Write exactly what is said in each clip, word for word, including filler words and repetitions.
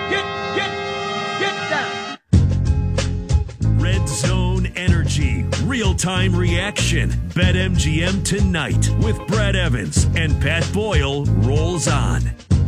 get, get, get down. Red Zone Energy, real-time reaction. BetMGM tonight with Brad Evans and Pat Boyle rolls on.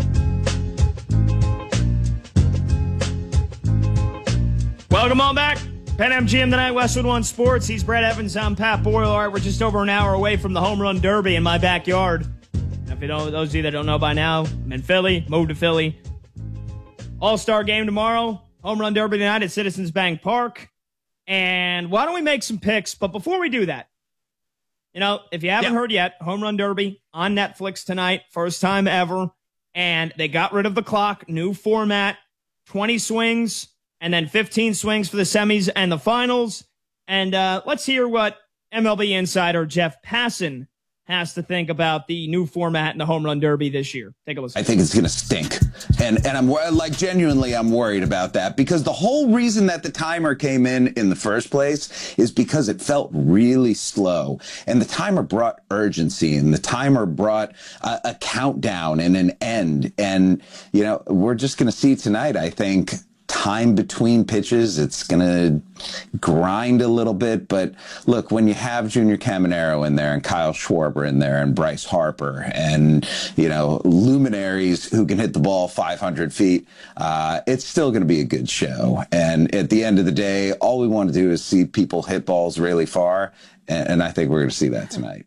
Welcome on back. BetMGM tonight, Westwood One Sports. He's Brad Evans. I'm Pat Boyle. All right, we're just over an hour away from the Home Run Derby in my backyard. And if you don't, those of you that don't know by now, I'm in Philly, moved to Philly. All-Star game tomorrow. Home Run Derby tonight at Citizens Bank Park. And why don't we make some picks? But before we do that, you know, if you haven't yeah. heard yet, Home Run Derby on Netflix tonight, first time ever. And they got rid of the clock, new format, twenty swings, and then fifteen swings for the semis and the finals. And uh, let's hear what M L B insider Jeff Passan has to think about the new format in the Home Run Derby this year. Take a listen. I think it's going to stink. And and I'm like, genuinely, I'm worried about that, because the whole reason that the timer came in in the first place is because it felt really slow. And the timer brought urgency, and the timer brought a, a countdown and an end. And, you know, we're just going to see tonight, I think, time between pitches. It's going to grind a little bit. But look, when you have Junior Caminero in there and Kyle Schwarber in there and Bryce Harper and, you know, luminaries who can hit the ball five hundred feet, uh, it's still going to be a good show. And at the end of the day, all we want to do is see people hit balls really far. And, and I think we're going to see that tonight.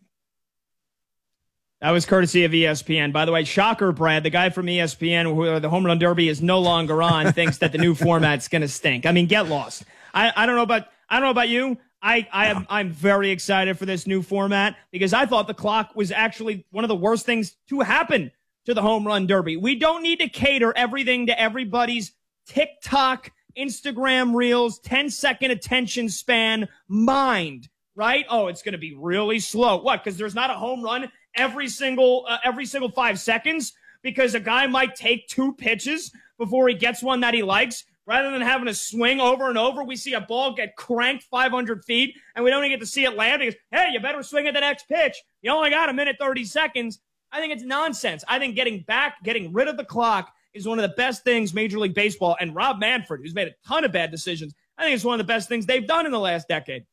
That was courtesy of E S P N. By the way, shocker, Brad, the guy from E S P N, who the Home Run Derby is no longer on, thinks that the new format's going to stink. I mean, get lost. I, I don't know about I don't know about you. I, I am I'm very excited for this new format, because I thought the clock was actually one of the worst things to happen to the Home Run Derby. We don't need to cater everything to everybody's TikTok, Instagram reels, ten second attention span mind, right? Oh, it's going to be really slow. What? Because there's not a home run every single uh, every single five seconds, because a guy might take two pitches before he gets one that he likes. Rather than having to swing over and over, we see a ball get cranked five hundred feet, and we don't even get to see it land because, hey, you better swing at the next pitch. You only got a minute thirty seconds. I think it's nonsense. I think getting back, getting rid of the clock is one of the best things Major League Baseball and Rob Manfred, who's made a ton of bad decisions, I think it's one of the best things they've done in the last decade.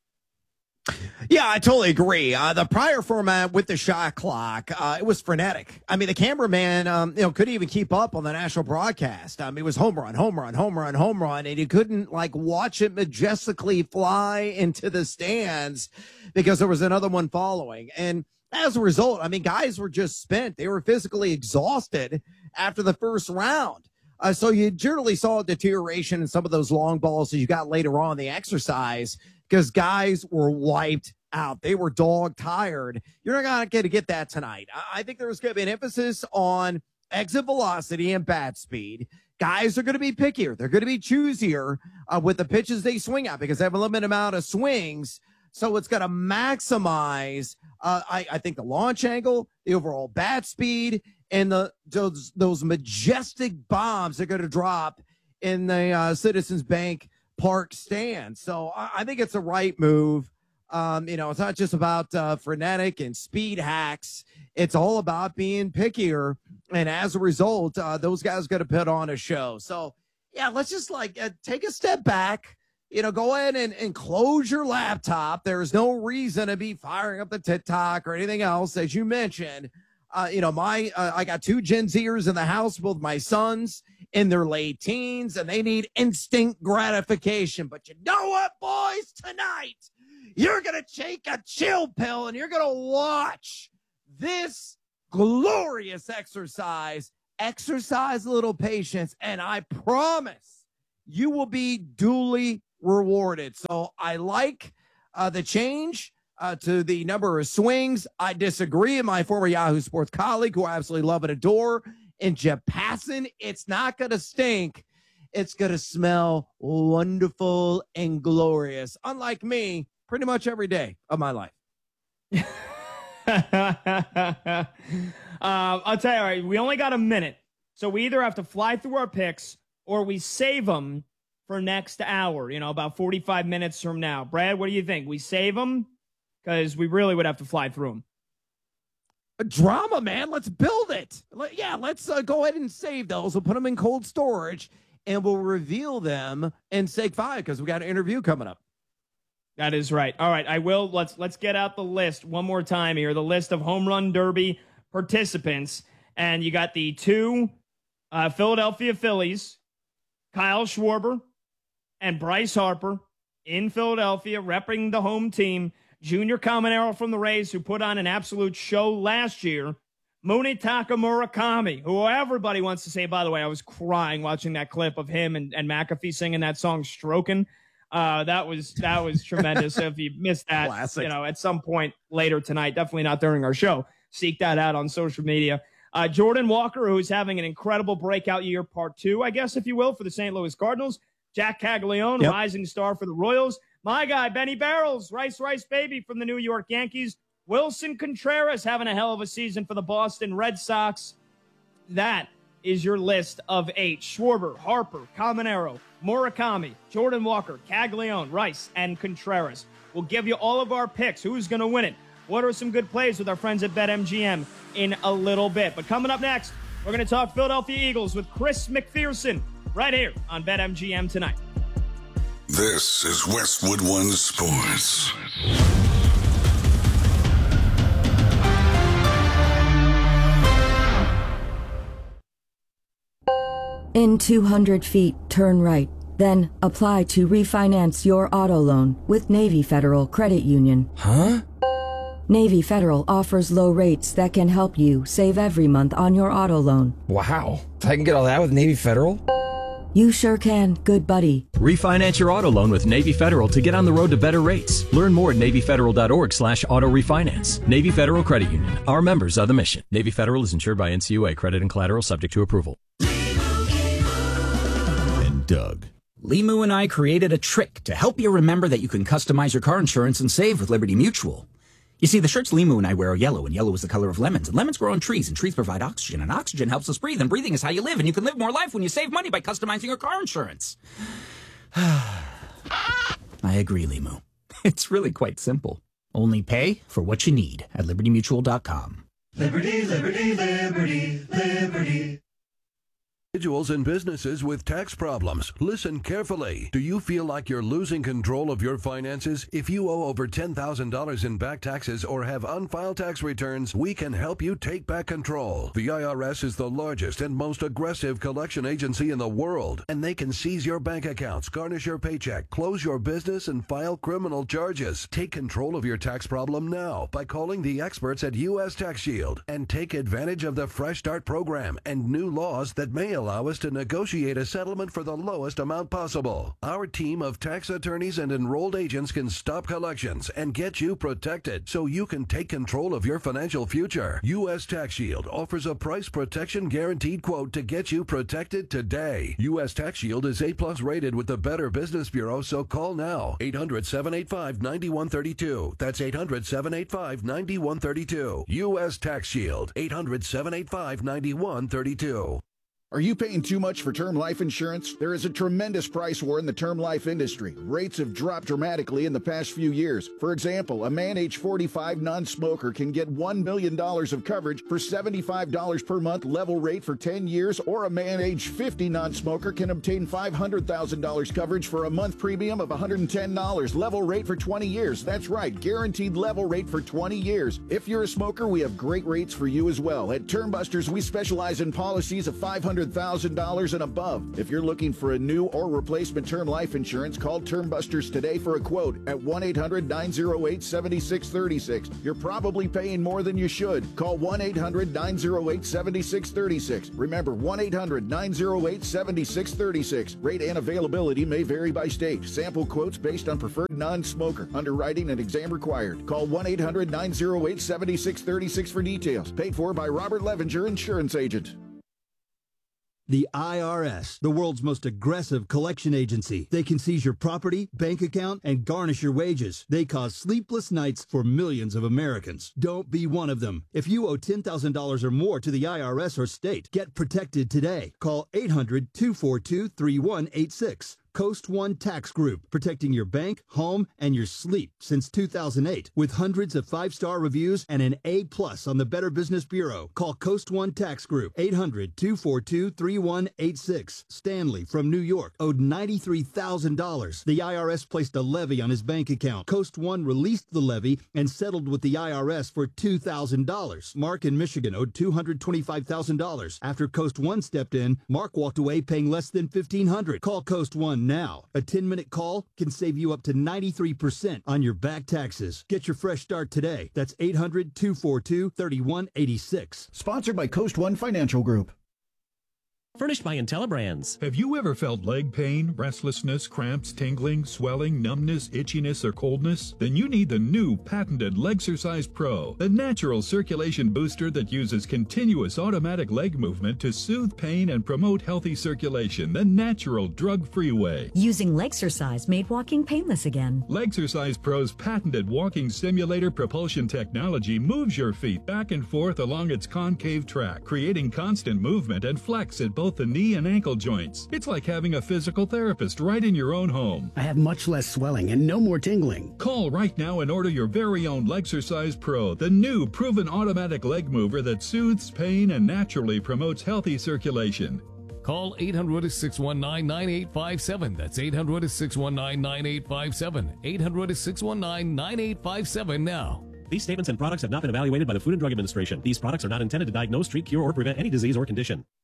Yeah, I totally agree. Uh, the prior format with the shot clock, uh, it was frenetic. I mean, the cameraman, um, you know, couldn't even keep up on the national broadcast. Um, it was home run, home run, home run, home run, and you couldn't like watch it majestically fly into the stands because there was another one following. And as a result, I mean, guys were just spent. They were physically exhausted after the first round. Uh, so you generally saw a deterioration in some of those long balls that you got later on in the exercise, because guys were wiped out. They were dog tired. You're not going to get that tonight. I think there's going to be an emphasis on exit velocity and bat speed. Guys are going to be pickier. They're going to be choosier uh, with the pitches they swing at, because they have a limited amount of swings. So it's going to maximize, uh, I, I think, the launch angle, the overall bat speed, and the those, those majestic bombs they're going to drop in the uh, Citizens Bank Park stand. So I, I think it's the right move. Um, you know, it's not just about uh, frenetic and speed hacks. It's all about being pickier. And as a result, uh, those guys got to put on a show. So, yeah, let's just like uh, take a step back. You know, go ahead and, and close your laptop. There's no reason to be firing up the TikTok or anything else, as you mentioned. Uh, you know, my uh, I got two Gen Zers in the house, both my sons in their late teens, and they need instant gratification. But you know what, boys? Tonight, you're going to take a chill pill, and you're going to watch this glorious exercise. Exercise a little patience, and I promise you will be duly rewarded. So I like uh, the change uh, to the number of swings. I disagree. My former Yahoo Sports colleague, who I absolutely love and adore, and Jeff Passan, it's not going to stink. It's going to smell wonderful and glorious. Unlike me, pretty much every day of my life. uh, I'll tell you, all right, we only got a minute. So we either have to fly through our picks or we save them for next hour, you know, about forty-five minutes from now. Brad, what do you think? We save them? Because we really would have to fly through them. A drama, man. Let's build it. Let, yeah, let's uh, go ahead and save those. We'll put them in cold storage, and we'll reveal them in Seg five because we got an interview coming up. That is right. All right, I will. Let's let's get out the list one more time here. The list of Home Run Derby participants, and you got the two uh, Philadelphia Phillies, Kyle Schwarber and Bryce Harper in Philadelphia, repping the home team. Junior Caminero from the Rays, who put on an absolute show last year. Munetaka Murakami, who everybody wants to say, by the way, I was crying watching that clip of him and, and McAfee singing that song, Strokin'. Uh, that was that was tremendous. So if you missed that, Classic. you know, at some point later tonight, definitely not during our show, seek that out on social media. Uh, Jordan Walker, who's having an incredible breakout year, part two, I guess, if you will, for the Saint Louis Cardinals. Jack Caglione, yep. rising star for the Royals. My guy, Benny Barrels, Rice Rice Baby from the New York Yankees. Wilson Contreras having a hell of a season for the Boston Red Sox. That is your list of eight. Schwarber, Harper, Caminero, Murakami, Jordan Walker, Caglione, Rice, and Contreras. We'll give you all of our picks. Who's going to win it? What are some good plays with our friends at BetMGM in a little bit. But coming up next, we're going to talk Philadelphia Eagles with Chris McPherson right here on BetMGM tonight. This is Westwood One Sports. In two hundred feet, turn right. Then apply to refinance your auto loan with Navy Federal Credit Union. Huh? Navy Federal offers low rates that can help you save every month on your auto loan. Wow. I can get all that with Navy Federal? You sure can, good buddy. Refinance your auto loan with Navy Federal to get on the road to better rates. Learn more at NavyFederal.org slash auto refinance. Navy Federal Credit Union. Our members are the mission. Navy Federal is insured by N C U A. Credit and collateral subject to approval. And Doug. Limu and I created a trick to help you remember that you can customize your car insurance and save with Liberty Mutual. You see, the shirts Limu and I wear are yellow, and yellow is the color of lemons. And lemons grow on trees, and trees provide oxygen, and oxygen helps us breathe, and breathing is how you live, and you can live more life when you save money by customizing your car insurance. I agree, Limu. It's really quite simple. Only pay for what you need at Liberty Mutual dot com. Liberty, liberty, liberty, liberty. Individuals and businesses with tax problems. Listen carefully. Do you feel like you're losing control of your finances? If you owe over ten thousand dollars in back taxes or have unfiled tax returns, we can help you take back control. The I R S is the largest and most aggressive collection agency in the world, and they can seize your bank accounts, garnish your paycheck, close your business, and file criminal charges. Take control of your tax problem now by calling the experts at U S Tax Shield and take advantage of the Fresh Start program and new laws that may allow us to negotiate a settlement for the lowest amount possible. Our team of tax attorneys and enrolled agents can stop collections and get you protected so you can take control of your financial future. U S Tax Shield offers a price protection guaranteed quote to get you protected today. U S Tax Shield is A plus rated with the Better Business Bureau, so call now. eight hundred, seven eight five, nine one three two. That's eight hundred, seven eight five, nine one three two. U S Tax Shield. eight hundred, seven eight five, nine one three two. Are you paying too much for term life insurance? There is a tremendous price war in the term life industry. Rates have dropped dramatically in the past few years. For example, a man age forty-five non-smoker can get one million dollars of coverage for seventy-five dollars per month level rate for ten years, or a man age fifty non-smoker can obtain five hundred thousand dollars coverage for a month premium of one hundred ten dollars level rate for twenty years. That's right, guaranteed level rate for twenty years. If you're a smoker, we have great rates for you as well. At Term Busters, we specialize in policies of five hundred thousand dollars and above. If you're looking for a new or replacement term life insurance, call Term Busters today for a quote at one eight hundred, nine oh eight, seven six three six. You're probably paying more than you should. Call one eight hundred, nine oh eight, seven six three six. Remember, one eight hundred, nine oh eight, seven six three six. Rate and availability may vary by state. Sample quotes based on preferred non-smoker. Underwriting and exam required. Call one eight hundred, nine oh eight, seven six three six for details. Paid for by Robert Levenger, Insurance Agent. The I R S, the world's most aggressive collection agency. They can seize your property, bank account, and garnish your wages. They cause sleepless nights for millions of Americans. Don't be one of them. If you owe ten thousand dollars or more to the I R S or state, get protected today. Call eight hundred, two four two, three one eight six. Coast One Tax Group, protecting your bank, home, and your sleep since two thousand eight. With hundreds of five-star reviews and an A plus on the Better Business Bureau. Call Coast One Tax Group, eight hundred, two four two, three one eight six. Stanley from New York owed ninety-three thousand dollars. The I R S placed a levy on his bank account. Coast One released the levy and settled with the I R S for two thousand dollars. Mark in Michigan owed two hundred twenty-five thousand dollars. After Coast One stepped in, Mark walked away paying less than fifteen hundred dollars. Call Coast One now. A ten-minute call can save you up to ninety-three percent on your back taxes. Get your fresh start today. That's eight hundred, two four two, three one eight six. Sponsored by Coast One Financial Group. Furnished by IntelliBrands. Have you ever felt leg pain, restlessness, cramps, tingling, swelling, numbness, itchiness, or coldness? Then you need the new patented Legsercise Pro, the natural circulation booster that uses continuous automatic leg movement to soothe pain and promote healthy circulation the natural drug-free way. Using Legsercise made walking painless again. Legsercise Pro's patented walking simulator propulsion technology moves your feet back and forth along its concave track, creating constant movement and flex at both the knee and ankle joints. It's like having a physical therapist right in your own home. I have much less swelling and no more tingling. Call right now and order your very own Legsercise Pro, the new proven automatic leg mover that soothes pain and naturally promotes healthy circulation. Call eight hundred, six one nine, nine eight five seven. That's eight hundred, six one nine, nine eight five seven. eight hundred, six one nine, nine eight five seven now. These statements and products have not been evaluated by the Food and Drug Administration. These products are not intended to diagnose, treat, cure, or prevent any disease or condition.